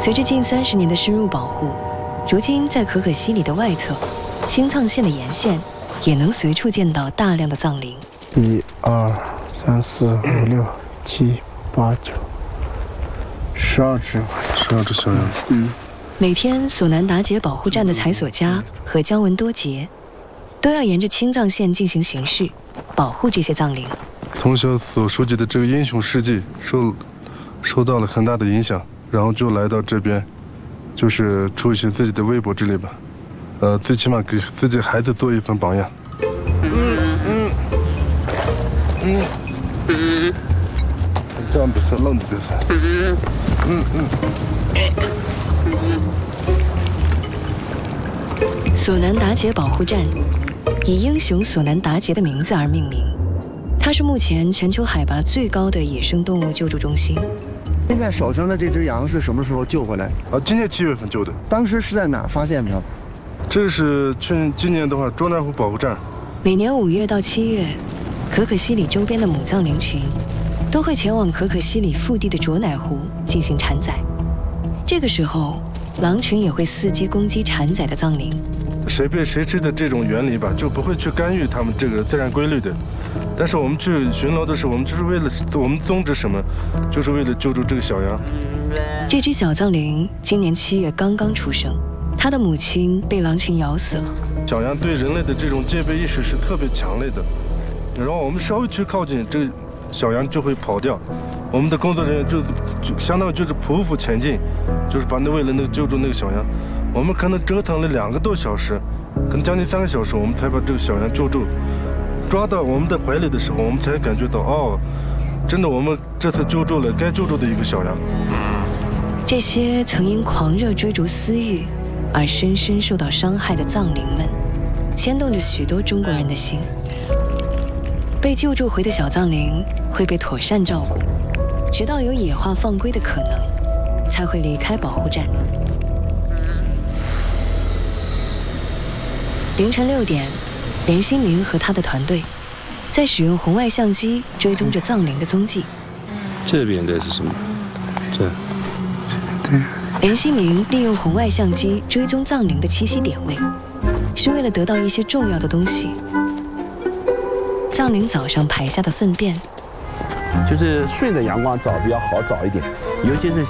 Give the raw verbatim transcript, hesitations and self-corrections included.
随着近三十年的深入保护，如今在可可西里的外侧，青藏线的沿线也能随处见到大量的藏羚。 一二三四五六七八九，十二只， 十二只小羊。 嗯。 每天，索南达杰保护站的采索家和姜文多杰都要沿着青藏线进行巡视，保护这些藏羚。 从小所熟悉的这个英雄事迹受受到了很大的影响，然后就来到这边，就是出一些自己的微博之类吧，呃，最起码给自己孩子做一份榜样。嗯嗯嗯嗯，这样不是愣的这是。嗯嗯嗯。 索南达杰保护站以英雄索南达杰的名字而命名，它是目前全球海拔最高的野生动物救助中心。 现在手上的这只羊是什么时候救回来？ 啊，今年七月份救的。 当时是在哪儿发现的？ 这是去今年的话，卓南湖保护站。 每年五月到七月，可可西里周边的母藏羚群都会前往可可西里腹地的卓乃湖进行产崽。这个时候，狼群也会伺机攻击产崽的藏羚。 谁被谁吃的这种原理吧，就不会去干预他们这个自然规律的。但是我们去巡逻的时候，我们就是为了我们宗旨什么，就是为了救助这个小羊。 这只小藏羚今年七月刚刚出生，它的母亲被狼群咬死了。 小羊对人类的这种戒备意识是特别强烈的，然后我们稍微去靠近，这个小羊就会跑掉。我们的工作人员就就相当于就是匍匐前进，就是把那为了那个救助那个小羊，我们可能折腾了两个多小时，可能将近三个小时，我们才把这个小羊救助，抓到我们的怀里的时候，我们才感觉到哦，真的我们这次救助了该救助的一个小羊。 这些曾因狂热追逐私欲而深深受到伤害的藏羚们，牵动着许多中国人的心。被救助回的小藏羚会被妥善照顾，直到有野化放归的可能，才会离开保护站。凌晨六点，连新明和他的团队在使用红外相机追踪着藏羚的踪迹。 这边的是什么？这。 对。 连新明利用红外相机追踪藏羚的栖息点位，是为了得到一些重要的东西。藏羚早上排下的粪便， 就是顺着阳光找比较好找一点，尤其是